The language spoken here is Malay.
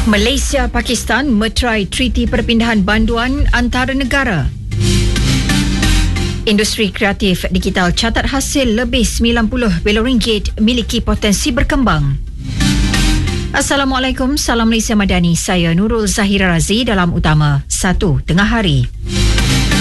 Malaysia Pakistan meterai treaty perpindahan banduan antara negara. Industri kreatif digital catat hasil lebih 90 bilion ringgit, miliki potensi berkembang. Assalamualaikum, salam Malaysia Madani. Saya Nurul Zahira Razi dalam Utama 1 Tengah Hari.